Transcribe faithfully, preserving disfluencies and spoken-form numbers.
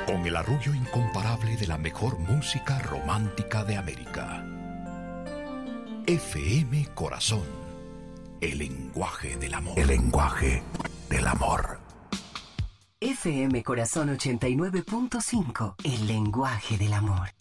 Con el arrullo incomparable de la mejor música romántica de América. F M Corazón, el lenguaje del amor. El lenguaje del amor. F M Corazón ochenta y nueve punto cinco, el lenguaje del amor.